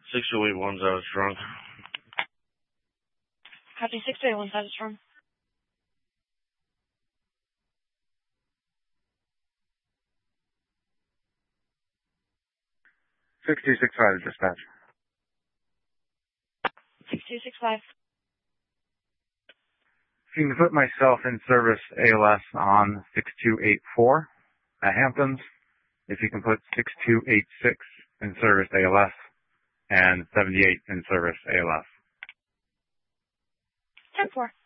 6281's out of strong. Copy 6281's out of strong. 6265 dispatch. 6265. If you can put myself in service ALS on 6284 at Hamptons. If you can put 6286 in service ALS and 78 in service ALS. 10-4.